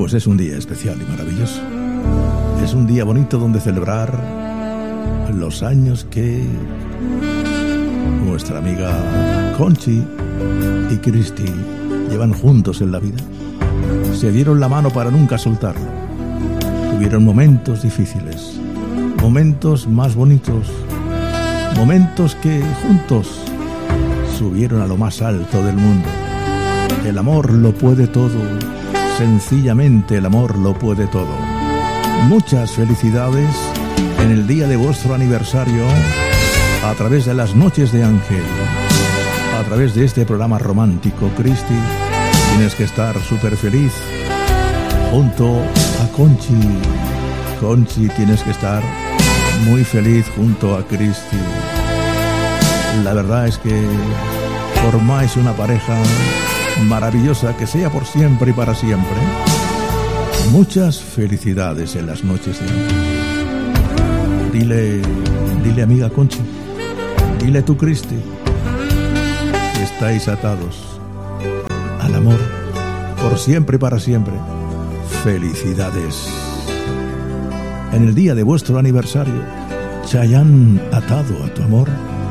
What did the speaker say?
Pues es un día especial y maravilloso. Es un día bonito donde celebrar los años que nuestra amiga Conchi y Cristi llevan juntos en la vida. Se dieron la mano para nunca soltarlo. Tuvieron momentos difíciles, momentos más bonitos, momentos que juntos subieron a lo más alto del mundo. El amor lo puede todo. Sencillamente el amor lo puede todo. Muchas felicidades en el día de vuestro aniversario a través de las Noches de Ángel, a través de este programa romántico. Cristi, tienes que estar súper feliz junto a Conchi. Conchi, tienes que estar muy feliz junto a Cristi. La verdad es que formáis una pareja maravillosa, que sea por siempre y para siempre. Muchas felicidades en las Noches de Ángel. Dile amiga Conchi, dile tú Cristi, que estáis atados al amor por siempre y para siempre. Felicidades. En el día de vuestro aniversario, Chayanne, atado a tu amor.